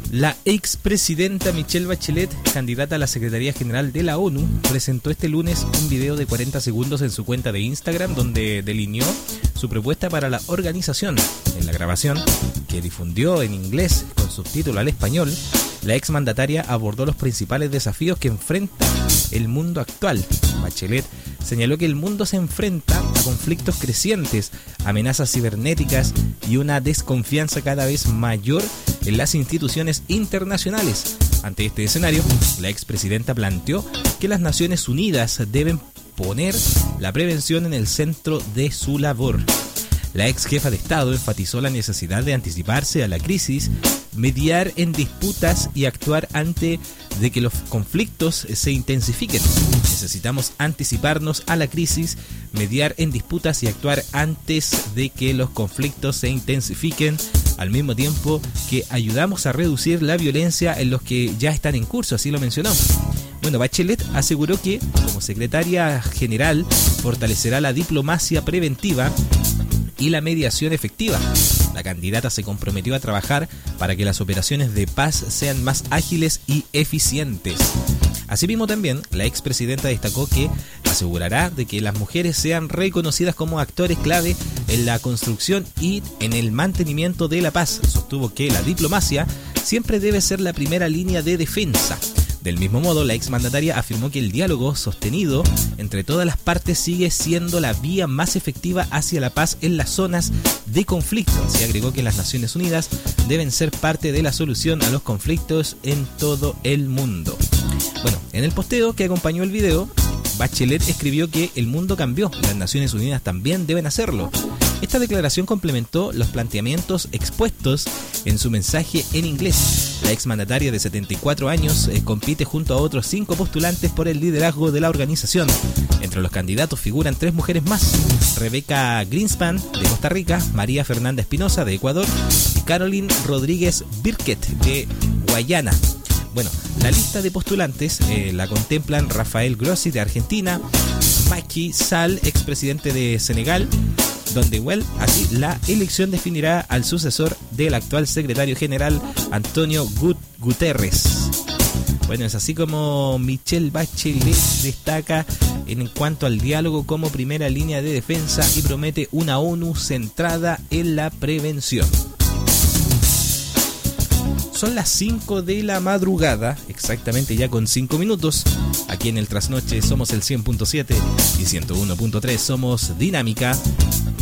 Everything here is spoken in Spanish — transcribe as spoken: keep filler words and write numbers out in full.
La expresidenta Michelle Bachelet, candidata a la Secretaría General de la ONU, presentó este lunes un video de cuarenta segundos en su cuenta de Instagram donde delineó su propuesta para la organización. En la grabación, que difundió en inglés con subtítulo al español, la exmandataria abordó los principales desafíos que enfrenta el mundo actual. Bachelet señaló que el mundo se enfrenta a conflictos crecientes, amenazas cibernéticas y una desconfianza cada vez mayor en las instituciones internacionales. Ante este escenario, la expresidenta planteó que las Naciones Unidas deben poner la prevención en el centro de su labor. La ex jefa de Estado enfatizó la necesidad de anticiparse a la crisis, mediar en disputas y actuar antes de que los conflictos se intensifiquen. Necesitamos anticiparnos a la crisis, mediar en disputas y actuar antes de que los conflictos se intensifiquen, al mismo tiempo que ayudamos a reducir la violencia en los que ya están en curso, así lo mencionó. Bueno, Bachelet aseguró que, como secretaria general, fortalecerá la diplomacia preventiva y la mediación efectiva. La candidata se comprometió a trabajar para que las operaciones de paz sean más ágiles y eficientes. Asimismo, también la expresidenta destacó que asegurará de que las mujeres sean reconocidas como actores clave en la construcción y en el mantenimiento de la paz. Sostuvo que la diplomacia siempre debe ser la primera línea de defensa. Del mismo modo, la exmandataria afirmó que el diálogo sostenido entre todas las partes sigue siendo la vía más efectiva hacia la paz en las zonas de conflicto. Así agregó que las Naciones Unidas deben ser parte de la solución a los conflictos en todo el mundo. Bueno, en el posteo que acompañó el video, Bachelet escribió que el mundo cambió, las Naciones Unidas también deben hacerlo. Esta declaración complementó los planteamientos expuestos en su mensaje en inglés. La exmandataria de setenta y cuatro años eh, compite junto a otros cinco postulantes por el liderazgo de la organización. Entre los candidatos figuran tres mujeres más: Rebeca Greenspan de Costa Rica, María Fernanda Espinosa de Ecuador y Caroline Rodríguez Birket de Guayana. Bueno, la lista de postulantes eh, la contemplan Rafael Grossi de Argentina, Macky Sall, expresidente de Senegal, donde well, así la elección definirá al sucesor del actual secretario general Antonio Gut- Guterres. Bueno, es así como Michelle Bachelet destaca en cuanto al diálogo como primera línea de defensa y promete una ONU centrada en la prevención. Son las cinco de la madrugada, exactamente ya con cinco minutos. Aquí en el Trasnoche somos el cien punto siete y ciento uno punto tres, somos Dinámica.